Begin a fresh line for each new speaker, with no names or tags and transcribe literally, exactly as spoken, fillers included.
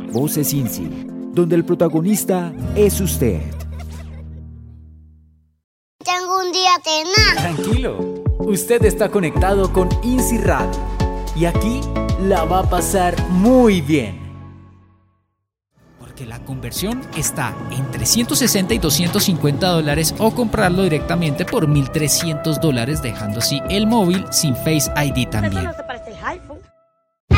Voces INSI, donde el protagonista es usted.
Tengo un día tenaz.
Tranquilo, usted está conectado con INSI Radio y aquí la va a pasar muy bien.
Porque la conversión está entre ciento sesenta y doscientos cincuenta dólares o comprarlo directamente por mil trescientos dólares, dejando así el móvil sin Face I D también.